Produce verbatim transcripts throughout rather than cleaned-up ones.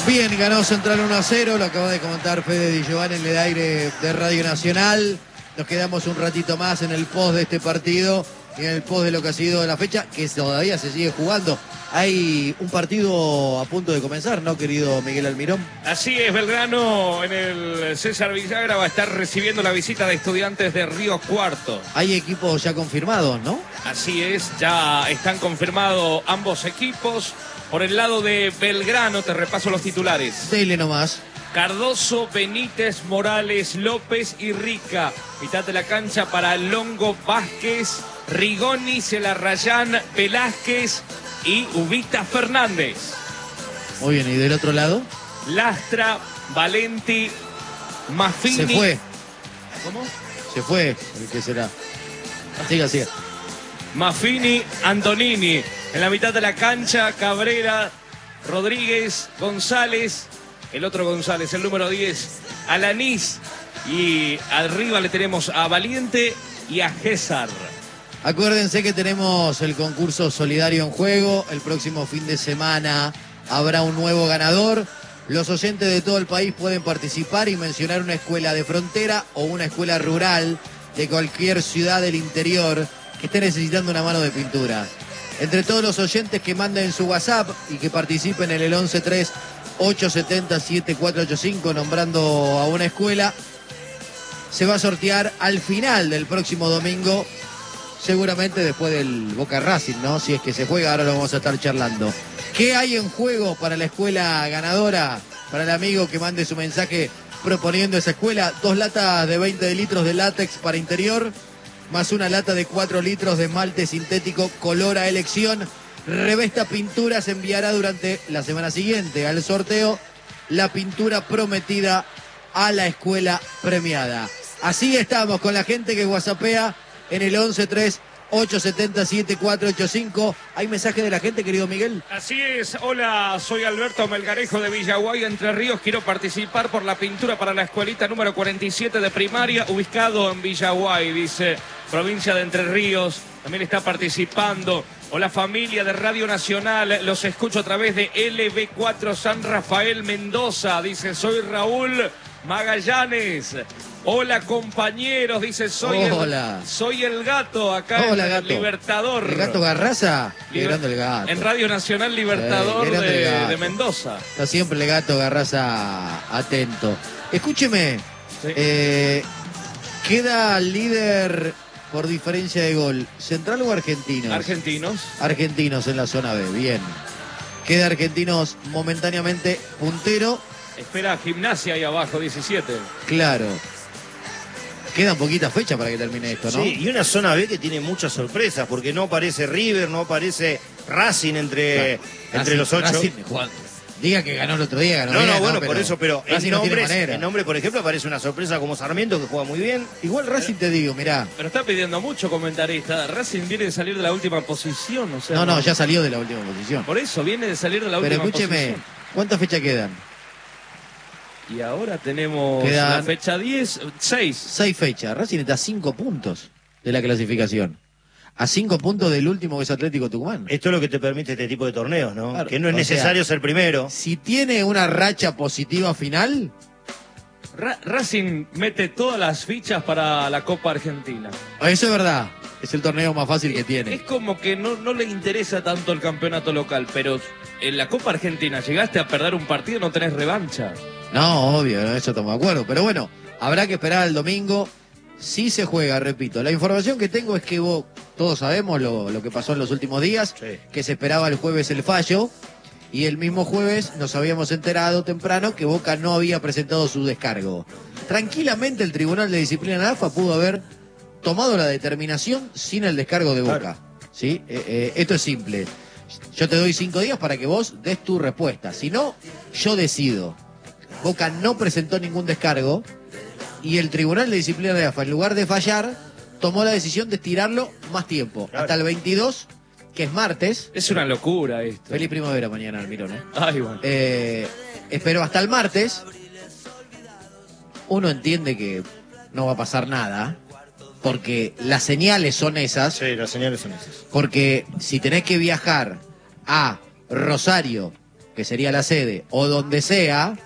Bien, ganó Central uno a cero, lo acaba de comentar Fede Di Giovanni en el aire de Radio Nacional. Nos quedamos un ratito más en el post de este partido y en el post de lo que ha sido la fecha, que todavía se sigue jugando. Hay un partido a punto de comenzar, ¿no, querido Miguel Almirón? Así es, Belgrano en el César Villagra va a estar recibiendo la visita de Estudiantes de Río Cuarto. Hay equipos ya confirmados, ¿no? Así es, ya están confirmados ambos equipos. Por el lado de Belgrano, te repaso los titulares. Dele nomás. Cardoso, Benítez, Morales, López y Rica. Mitad de la cancha para Longo, Vázquez, Rigoni, Celarrayán, Velázquez y Ubita Fernández. Muy bien, ¿y del otro lado? Lastra, Valenti, Maffini. Se fue. ¿Cómo? Se fue, ¿el qué será? Siga, siga. Maffini, Antonini. En la mitad de la cancha, Cabrera, Rodríguez, González, el otro González, el número diez, Alanís. Y arriba le tenemos a Valiente y a César. Acuérdense que tenemos el concurso solidario en juego. El próximo fin de semana habrá un nuevo ganador. Los oyentes de todo el país pueden participar y mencionar una escuela de frontera o una escuela rural de cualquier ciudad del interior que esté necesitando una mano de pintura. Entre todos los oyentes que manden su WhatsApp y que participen en el once tres ocho siete cero siete cuatro ocho cinco nombrando a una escuela, se va a sortear al final del próximo domingo, seguramente después del Boca Racing, ¿no? Si es que se juega, ahora lo vamos a estar charlando. ¿Qué hay en juego para la escuela ganadora? Para el amigo que mande su mensaje proponiendo esa escuela, dos latas de veinte litros de látex para interior, más una lata de cuatro litros de esmalte sintético color a elección. Revesta Pintura se enviará durante la semana siguiente al sorteo la pintura prometida a la escuela premiada. Así estamos con la gente que whatsappea en el once tres ocho siete cero siete cuatro ocho cinco. ¿Hay mensaje de la gente, querido Miguel? Así es. Hola, soy Alberto Melgarejo de Villaguay, Entre Ríos. Quiero participar por la pintura para la escuelita número cuarenta y siete de primaria, ubicado en Villaguay, dice, provincia de Entre Ríos. También está participando. Hola, familia de Radio Nacional. Los escucho a través de L B cuatro San Rafael, Mendoza. Dice, soy Raúl Magallanes. Hola, compañeros, dice, soy, Hola. El, soy el gato acá. Hola, en gato. Libertador. ¿El gato Garraza? Qué Liber... grande el gato. En Radio Nacional Libertador sí, de, gato. de Mendoza. Está siempre el gato Garraza atento. Escúcheme, Sí. eh, queda líder por diferencia de gol, ¿Central o Argentinos? Argentinos. Argentinos en la zona B, bien. Queda Argentinos momentáneamente puntero. Espera Gimnasia ahí abajo, diecisiete. Claro. Quedan poquitas fechas para que termine esto, ¿no? Sí, y una zona B que tiene muchas sorpresas, porque no aparece River, no aparece Racing entre, Claro. entre Racing- los ocho. Racing, Juan, diga que ganó el otro día, ganó No, bien, no, bueno, pero por eso, pero en Racing no tiene nombre, manera. en nombre, por ejemplo, aparece una sorpresa como Sarmiento, que juega muy bien. Igual Racing te digo, mirá. Pero está pidiendo mucho comentarista. Racing viene de salir de la última posición. O sea, No, no, ya salió de la última posición. Por eso, viene de salir de la Pero última escúcheme, posición. ¿cuántas fechas quedan? Y ahora tenemos Quedan- la fecha diez, seis. Seis fechas. Racing está a cinco puntos de la clasificación. A cinco puntos del último, que es Atlético Tucumán. Esto es lo que te permite este tipo de torneos, ¿no? Claro, Que no es o necesario sea, ser primero. Si tiene una racha positiva final, Ra- Racing mete todas las fichas para la Copa Argentina. eso es verdad. Es el torneo más fácil que Es tiene. como que no, no le interesa tanto el campeonato local, pero en la Copa Argentina llegaste a perder un partido, no tenés revancha. No, obvio, en eso estamos de acuerdo. Pero bueno, habrá que esperar al domingo. Si se juega, repito. La información que tengo es que vos, todos sabemos lo, lo que pasó en los últimos días, Sí. que se esperaba el jueves el fallo, y el mismo jueves nos habíamos enterado temprano que Boca no había presentado su descargo. Tranquilamente el Tribunal de Disciplina de la A F A pudo haber tomado la determinación sin el descargo de Boca. Claro. ¿Sí? Eh, eh, esto es simple. Yo te doy cinco días para que vos des tu respuesta. Si no, yo decido. Boca no presentó ningún descargo y el Tribunal de Disciplina de la A F A, en lugar de fallar, tomó la decisión de estirarlo más tiempo, Claro. hasta el veintidós, que es martes. Es una locura esto. Feliz primavera mañana, Almirón, ¿eh? Ay, bueno. Eh, espero hasta el martes. Uno entiende que no va a pasar nada, porque las señales son esas, Sí, las señales son esas. porque si tenés que viajar a Rosario que sería la sede, o donde sea,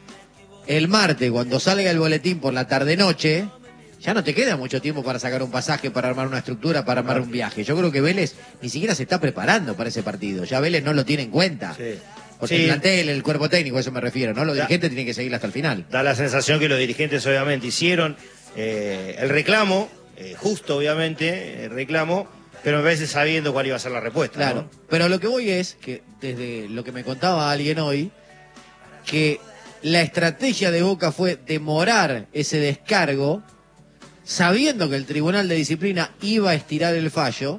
el martes, cuando salga el boletín por la tarde-noche, ya no te queda mucho tiempo para sacar un pasaje, para armar una estructura, para armar un viaje. Yo creo que Vélez ni siquiera se está preparando para ese partido. Ya Vélez no lo tiene en cuenta. Sí. Porque Sí. el plantel, el cuerpo técnico, a eso me refiero, ¿no? Los dirigentes tienen que seguir hasta el final. Da la sensación que los dirigentes obviamente hicieron eh, el reclamo, eh, justo obviamente, el reclamo, pero a veces sabiendo cuál iba a ser la respuesta. Claro, ¿no? pero lo que voy es que desde lo que me contaba alguien hoy, que la estrategia de Boca fue demorar ese descargo, sabiendo que el Tribunal de Disciplina iba a estirar el fallo,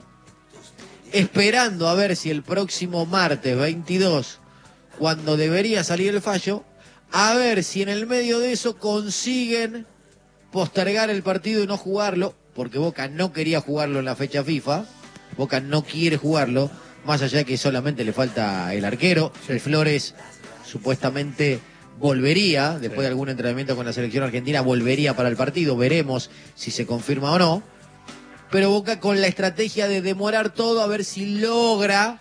esperando a ver si el próximo martes veintidós, cuando debería salir el fallo, a ver si en el medio de eso consiguen postergar el partido y no jugarlo, porque Boca no quería jugarlo en la fecha FIFA, Boca no quiere jugarlo, más allá de que solamente le falta el arquero, el Flores supuestamente volvería, después Sí. de algún entrenamiento con la selección argentina, volvería para el partido, veremos si se confirma o no, pero Boca con la estrategia de demorar todo a ver si logra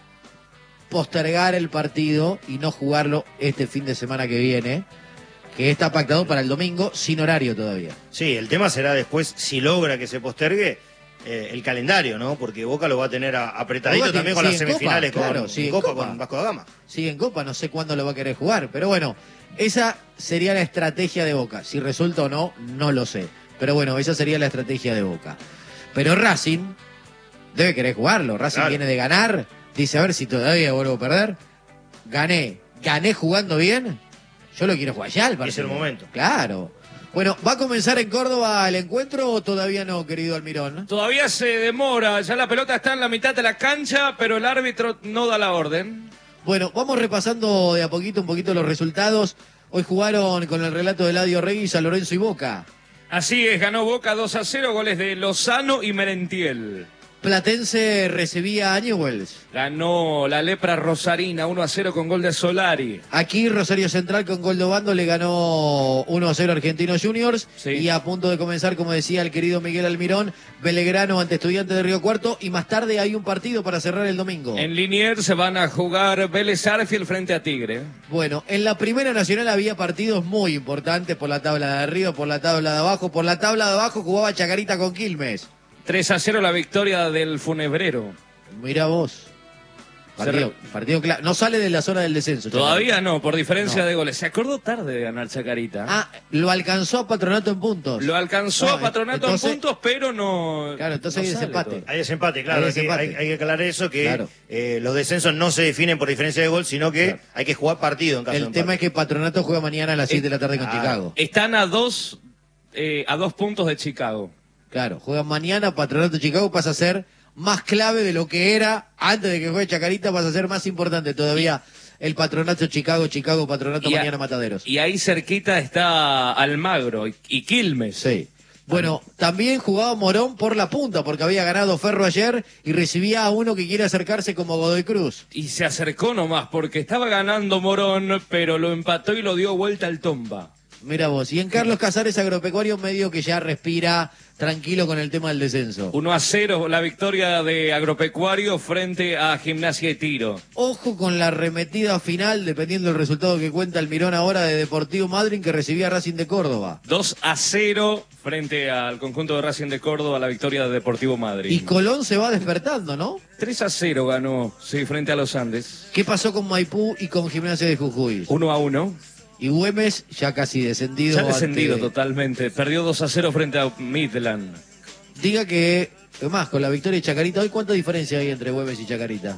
postergar el partido y no jugarlo este fin de semana que viene, que está pactado para el domingo, sin horario todavía. Sí, el tema será después, si logra que se postergue, eh, el calendario, ¿no? Porque Boca lo va a tener a- apretadito Boca también tiene- con las sí, en semifinales Copa, con, claro, sí, en en Copa, Copa. con Vasco da Gama. Sigue en Copa, no sé cuándo lo va a querer jugar, pero bueno, esa sería la estrategia de Boca. Si resulta o no, no lo sé. Pero bueno, esa sería la estrategia de Boca. Pero Racing debe querer jugarlo. Racing Claro. viene de ganar, dice a ver si todavía vuelvo a perder. Gané, gané jugando bien. Yo lo quiero jugar ya el partido. Es el momento. Claro. Bueno, ¿va a comenzar en Córdoba el encuentro o todavía no, querido Almirón? Todavía se demora, ya la pelota está en la mitad de la cancha, pero el árbitro no da la orden. Bueno, vamos repasando de a poquito un poquito los resultados. Hoy jugaron con el relato de Eladio Reyes, San Lorenzo y Boca. Así es, ganó Boca dos a cero, goles de Lozano y Merentiel. Platense recibía a Newells. Ganó la Lepra Rosarina uno a cero con gol de Solari. Aquí Rosario Central con gol de Obando le ganó uno a cero a Argentinos Juniors. Sí. Y a punto de comenzar, como decía el querido Miguel Almirón, Belgrano ante Estudiantes de Río Cuarto. Y más tarde hay un partido para cerrar el domingo. En Liniers se van a jugar Vélez Arfield frente a Tigre. Bueno, en la Primera Nacional había partidos muy importantes por la tabla de arriba, por la tabla de abajo. Por la tabla de abajo jugaba Chacarita con Quilmes. tres a cero la victoria del Funebrero. Mira vos. Partido, partido claro. No sale de la zona del descenso. Todavía no, por diferencia No. de goles. Se acordó tarde de ganar Chacarita. Ah, lo alcanzó a Patronato en puntos. Lo alcanzó No, a Patronato entonces- en puntos, pero no. Claro, entonces no hay sale desempate. todo. Hay desempate, claro, Hay hay, que- desempate. hay- hay que aclarar eso, que Claro. eh, los descensos no se definen por diferencia de gol, sino que Claro. hay que jugar partido en caso El de tema empate. es que Patronato juega mañana a las siete de la tarde con claro. Chicago. Están a dos, eh, a dos puntos de Chicago. Claro, juegan mañana, Patronato Chicago pasa a ser más clave de lo que era antes de que juegue Chacarita, pasa a ser más importante todavía el Patronato Chicago, Chicago, Patronato Y a- mañana Mataderos. Y ahí cerquita está Almagro y, y Quilmes. Sí. Bueno, también jugaba Morón por la punta, porque había ganado Ferro ayer y recibía a uno que quiere acercarse como Godoy Cruz. Y se acercó nomás porque estaba ganando Morón, pero lo empató y lo dio vuelta al Tomba. Mira vos, y en Carlos Casares Agropecuario medio que ya respira tranquilo con el tema del descenso. uno a cero la victoria de Agropecuario frente a Gimnasia y Tiro. Ojo con la arremetida final, dependiendo del resultado que cuenta el Mirón ahora, de Deportivo Madryn, que recibía a Racing de Córdoba. dos a cero frente al conjunto de Racing de Córdoba, la victoria de Deportivo Madrid. Y Colón se va despertando, ¿no? tres a cero ganó, sí, frente a los Andes. ¿Qué pasó con Maipú y con Gimnasia de Jujuy? uno a uno. Y Güemes ya casi descendido. Ya descendido ante- totalmente. Perdió dos a cero frente a Midland. Diga que, además, con la victoria de Chacarita, ¿hoy cuánta diferencia hay entre Güemes y Chacarita?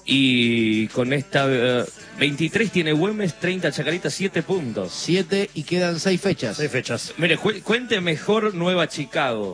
Y con esta eh, veintitrés tiene Güemes, treinta Chacarita, siete puntos. Siete y quedan seis fechas. Seis fechas. Mire, cu- cuente mejor Nueva Chicago.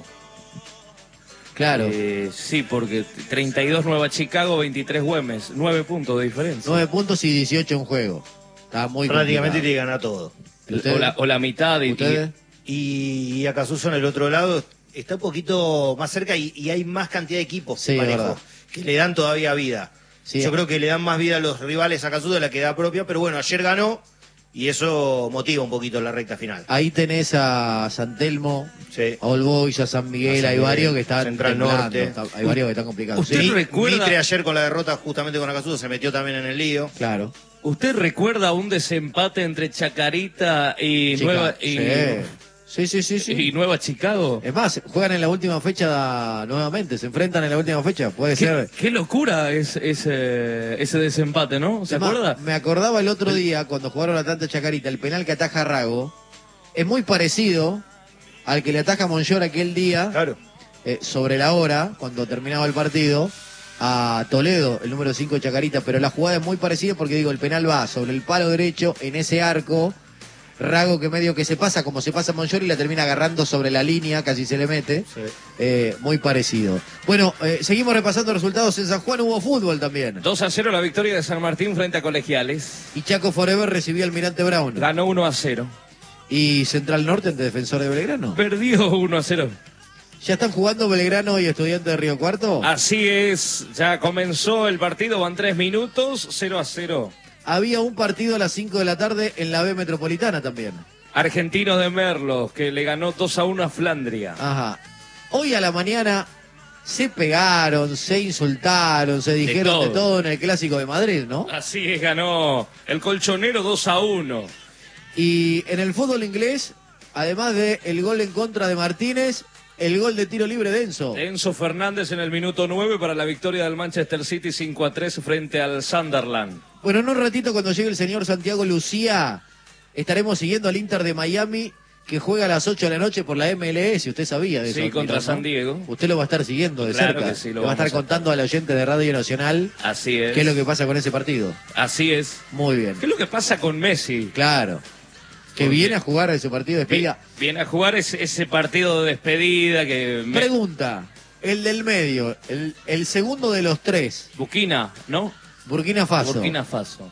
Claro. Eh, sí, porque treinta y dos Nueva Chicago, veintitrés Güemes. nueve puntos de diferencia. Nueve puntos y dieciocho en juego. Está muy Prácticamente complicado. te gana todo. ¿Y ustedes? O la, o la mitad. Y, ¿Ustedes? Y Acasuso en el otro lado está un poquito más cerca y, y hay más cantidad de equipos Sí, es parejos, verdad. que le dan todavía vida. Sí. Yo creo que le dan más vida a los rivales a Acasuso de la que da propia, pero bueno, ayer ganó y eso motiva un poquito la recta final. Ahí tenés a San Telmo, Sí. a All Boys, a San Miguel, A San hay Miguel, varios que están Central temblando, Norte. está- hay varios que están complicados. ¿Usted Sí, recuerda- Mitre ayer con la derrota justamente con Acasuso se metió también en el lío. claro. ¿Usted recuerda un desempate entre Chacarita y Chica, Nueva y, sí, sí, sí, sí. y Nueva Chicago? Es más, juegan en la última fecha nuevamente, se enfrentan en la última fecha, puede ¿Qué, ser. qué locura es ese, ese desempate, ¿no? ¿Se Es más, acuerda? me acordaba el otro día, cuando jugaron Atlanta Chacarita, el penal que ataja Rago, es muy parecido al que le ataja Monchor aquel día, Claro. eh, sobre la hora, cuando terminaba el partido, a Toledo, el número cinco de Chacarita, pero la jugada es muy parecida porque digo, el penal va sobre el palo derecho, en ese arco, Rago que medio que se pasa como se pasa Monchor y la termina agarrando sobre la línea, casi se le mete, Sí. eh, muy parecido. Bueno, eh, seguimos repasando resultados, en San Juan hubo fútbol también, dos a cero la victoria de San Martín frente a Colegiales. y Chaco Forever recibió al Almirante Brown, Ganó uno a cero. y Central Norte ante Defensor de Belgrano. Perdió uno a cero. ¿Ya están jugando Belgrano y Estudiantes de Río Cuarto? Así es, ya comenzó el partido, van tres minutos, cero a cero. Había un partido a las cinco de la tarde en la B Metropolitana también. Argentinos de Merlos, que le ganó dos a uno a Flandria. Ajá. Hoy a la mañana se pegaron, se insultaron, se dijeron de todo, todo. de todo en el Clásico de Madrid, ¿no? Así es, ganó el Colchonero dos a uno. Y en el fútbol inglés, además de el gol en contra de Martínez, el gol de tiro libre de Enzo. Enzo Fernández en el minuto nueve para la victoria del Manchester City cinco a tres frente al Sunderland. Bueno, en un ratito cuando llegue el señor Santiago Lucía, estaremos siguiendo al Inter de Miami, que juega a las ocho de la noche por la M L S, usted sabía de eso. Sí, contra ¿no? San Diego. Usted lo va a estar siguiendo de Claro cerca. que sí, lo Le va a vamos estar a contando al oyente de Radio Nacional Así es. qué es lo que pasa con ese partido. Así es. Muy bien. ¿Qué es lo que pasa con Messi? Claro. Que Porque viene a jugar ese partido de despedida. Viene a jugar ese, ese partido de despedida que... me- Pregunta, el del medio, el, el segundo de los tres, Burkina, ¿no? Burkina Faso. Burkina Faso.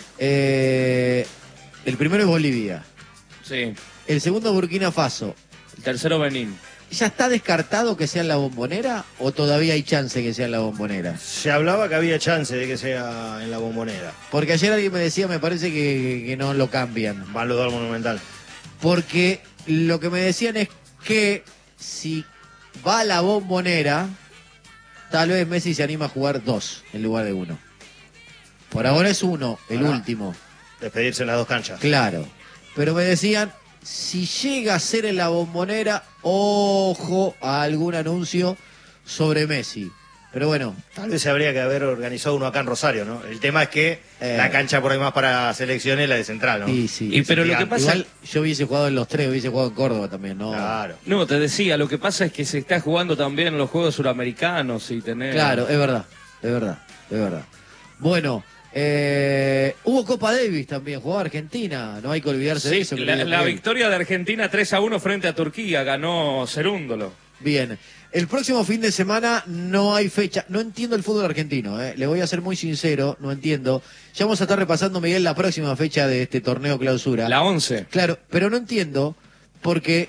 Eh, el primero es Bolivia. Sí. El segundo Burkina Faso. El tercero Benín. ¿Ya está descartado que sea en la Bombonera o todavía hay chance que sea en la Bombonera? Se hablaba que había chance de que sea en la Bombonera. Porque ayer alguien me decía, me parece que, que no lo cambian. Van los dos al Monumental. Porque lo que me decían es que si va a la Bombonera, tal vez Messi se anima a jugar dos en lugar de uno. Por ahora es uno, el Ahora. último. Despedirse en las dos canchas. Claro. Pero me decían, si llega a ser en la Bombonera, ojo a algún anuncio sobre Messi. Pero bueno, Tal vez se habría que haber organizado uno acá en Rosario, ¿no? El tema es que Eh. la cancha por ahí más para selecciones es la de Central, ¿no? y sí. Y pero lo que gigante. pasa... Igual yo hubiese jugado en los tres, hubiese jugado en Córdoba también, ¿no? Claro. No, te decía, lo que pasa es que se está jugando también en los Juegos Suramericanos y tener... Claro, es verdad, es verdad, es verdad. Bueno, eh, hubo Copa Davis también, jugó Argentina, no hay que olvidarse de Sí, eso. la, querido la Miguel. victoria de Argentina tres a uno frente a Turquía, ganó Cerúndolo. Bien, el próximo fin de semana no hay fecha, no entiendo el fútbol argentino, eh. Le voy a ser muy sincero, no entiendo. Ya vamos a estar repasando, Miguel, la próxima fecha de este torneo clausura. La once. Claro, pero no entiendo porque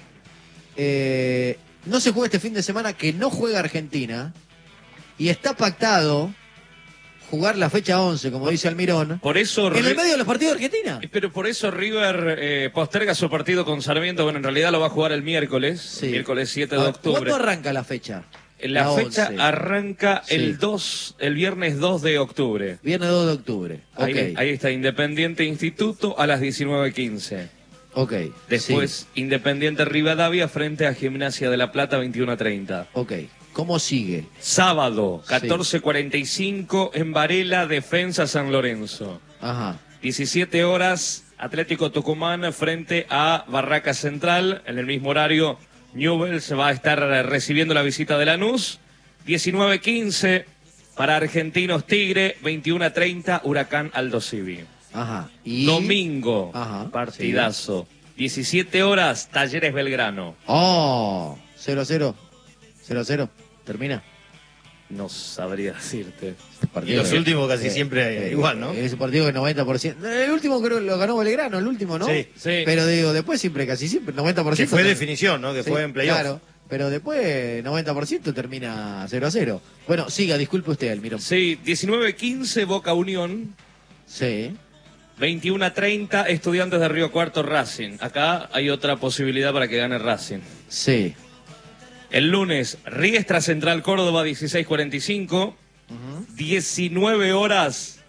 eh, no se juega este fin de semana que no juega Argentina y está pactado jugar la fecha once, como dice Almirón, Por eso... en el Ri- medio de los partidos de Argentina. Pero por eso River eh, posterga su partido con Sarmiento. Bueno, en realidad lo va a jugar el miércoles, Sí. miércoles siete de Ah, octubre. ¿Cuándo arranca la fecha? La, fecha once. arranca Sí. el dos, el viernes dos de octubre. Viernes dos de octubre. Ahí, Ok, ahí está Independiente Instituto a las diecinueve quince. ok. Después Independiente Rivadavia frente a Gimnasia de la Plata veintiuno a treinta. Sí, ok. ¿Cómo sigue? Sábado, catorce cuarenta y cinco en Varela, Defensa San Lorenzo. Ajá. diecisiete horas, Atlético Tucumán frente a Barraca Central. En el mismo horario, Newell's va a estar recibiendo la visita de Lanús. diecinueve quince para Argentinos Tigre, veintiuno a treinta Huracán Aldo Civi. Ajá. Y... Domingo, Ajá, partidazo. diecisiete horas, Talleres Belgrano. Oh, cero a cero. cero a cero. Termina. No sabría decirte. Y los que- últimos casi eh, siempre eh, igual, ¿no? Es un partido que noventa por ciento. El último creo que lo ganó Belgrano, el último, ¿no? Sí, sí. Pero digo, después siempre, casi siempre, noventa por Que ciento. fue ter- definición, ¿no? Que Sí, fue en playoff. Claro, pero después noventa por ciento termina cero a cero. Bueno, siga, disculpe usted, Almirón. Sí, diecinueve quince Boca Unión. Sí. veintiuno a treinta Estudiantes de Río Cuarto Racing. Acá hay otra posibilidad para que gane Racing. Sí. El lunes, Riestra Central Córdoba dieciséis cuarenta y cinco. Ujú. diecinueve horas,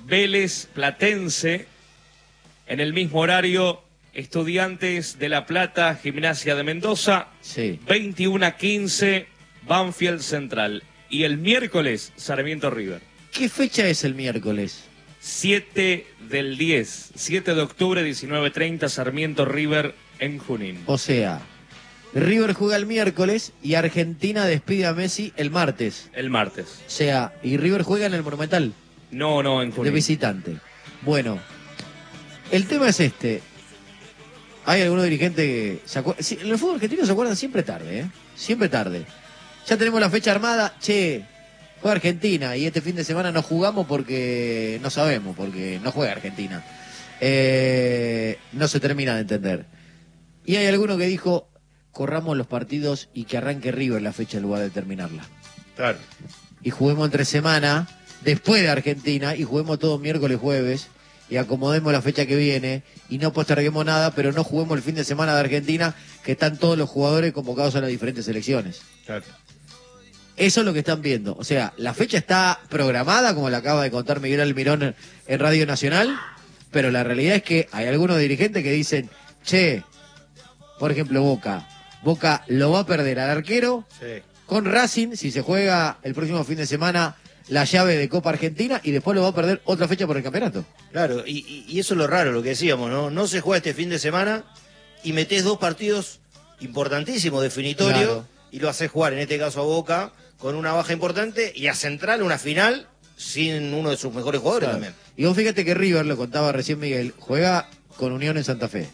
Vélez Platense. En el mismo horario, Estudiantes de La Plata, Gimnasia de Mendoza. Sí. veintiuno a quince, Banfield Central. Y el miércoles, Sarmiento River. ¿Qué fecha es el miércoles? siete del diez, siete de octubre, diecinueve treinta, Sarmiento River en Junín. O sea, River juega el miércoles y Argentina despide a Messi el martes. El martes. O sea, y River juega en el Monumental. No, no, en Junín. De visitante. Bueno, el tema es este. Hay algunos dirigentes que se acuerdan. Sí, en el fútbol argentino se acuerdan siempre tarde, ¿eh? Siempre tarde. Ya tenemos la fecha armada. Che, juega Argentina y este fin de semana no jugamos porque no sabemos, porque no juega Argentina. Eh, no se termina de entender. Y hay alguno que dijo, corramos los partidos y que arranque River la fecha en lugar de terminarla. Claro. Y juguemos entre semana, después de Argentina, y juguemos todos miércoles, jueves, y acomodemos la fecha que viene, y no posterguemos nada, pero no juguemos el fin de semana de Argentina, que están todos los jugadores convocados a las diferentes selecciones. Claro. Eso es lo que están viendo. O sea, la fecha está programada, como le acaba de contar Miguel Almirón en Radio Nacional, pero la realidad es que hay algunos dirigentes que dicen, che, por ejemplo, Boca. Boca lo va a perder al arquero Sí. con Racing, si se juega el próximo fin de semana la llave de Copa Argentina, y después lo va a perder otra fecha por el campeonato. Claro, y, y- y eso es lo raro, lo que decíamos, ¿no? No se juega este fin de semana y metés dos partidos importantísimos, definitorios, Claro. y lo haces jugar, en este caso a Boca, con una baja importante, y a Central una final sin uno de sus mejores jugadores Claro. también. Y vos fíjate que River, lo contaba recién Miguel, juega con Unión en Santa Fe.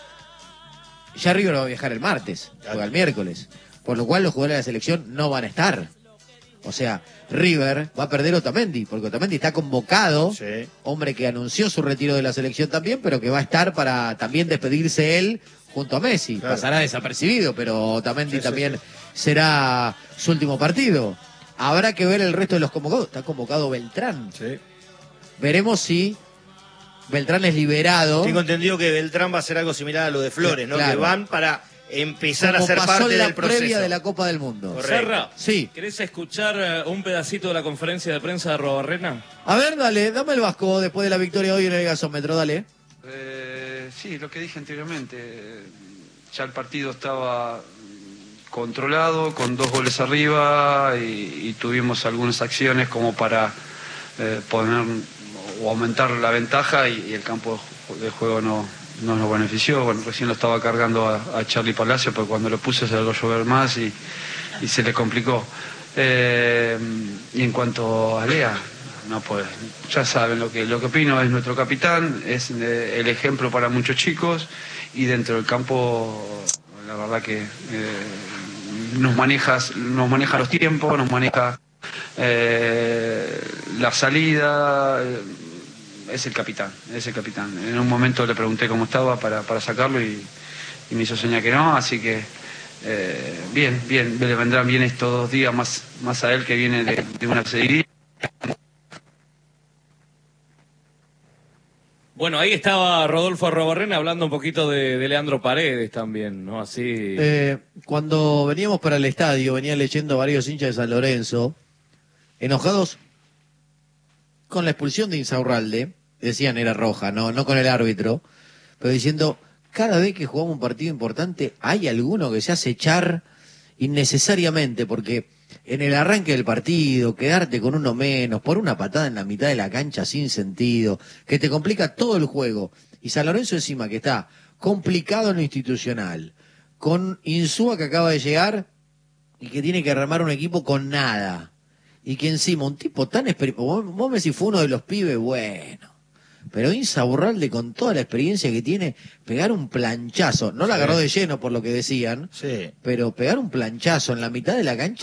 Ya River va a viajar el martes, juega el miércoles. Por lo cual los jugadores de la selección no van a estar. O sea, River va a perder Otamendi, porque Otamendi está convocado, Sí. hombre que anunció su retiro de la selección también, pero que va a estar para también despedirse él junto a Messi. Claro. Pasará desapercibido, pero Otamendi Sí, sí, también sí. será su último partido. Habrá que ver el resto de los convocados. Está convocado Beltrán. Sí. Veremos si Beltrán es liberado. Tengo entendido que Beltrán va a hacer algo similar a lo de Flores, ¿no? Claro. Que van para empezar como a ser pasó parte en la del proceso. previa de la Copa del Mundo. Correcto. Serra, Sí. ¿querés escuchar eh, un pedacito de la conferencia de prensa de Robarrena? A ver, dale, dame el Vasco después de la victoria hoy en el gasómetro, dale. Eh, sí, lo que dije anteriormente, eh, ya el partido estaba controlado, con dos goles arriba y, y tuvimos algunas acciones como para eh, poner o aumentar la ventaja y, y el campo de juego no, no nos benefició. Bueno, recién lo estaba cargando a, a Charlie Palacio, pero cuando lo puse se lo llover más y, y se le complicó. Eh, y en cuanto a Lea, no pues, ya saben lo que lo que opino, es nuestro capitán, es eh, el ejemplo para muchos chicos y dentro del campo la verdad que eh, nos maneja, nos maneja los tiempos, nos maneja eh, la salida, eh, es el capitán, es el capitán. En un momento le pregunté cómo estaba para, para sacarlo y, y me hizo señal que no, así que eh, bien, bien, le vendrán bien estos dos días más, más a él que viene de, de una seguidilla. Bueno, ahí estaba Rodolfo Robarrena hablando un poquito de, de Leandro Paredes también, ¿no? Así. Eh, cuando veníamos para el estadio, venía leyendo varios hinchas de San Lorenzo, enojados con la expulsión de Insaurralde, decían era roja, no, no con el árbitro, pero diciendo, cada vez que jugamos un partido importante, hay alguno que se hace echar innecesariamente, porque en el arranque del partido, quedarte con uno menos, por una patada en la mitad de la cancha sin sentido, que te complica todo el juego. Y San Lorenzo encima que está complicado en lo institucional, con Insúa que acaba de llegar y que tiene que armar un equipo con nada. Y que encima un tipo tan experimentado, vos, vos me decís fue uno de los pibes, bueno. Pero Insaurralde con toda la experiencia que tiene, pegar un planchazo, no la agarró de lleno por lo que decían, Sí. pero pegar un planchazo en la mitad de la cancha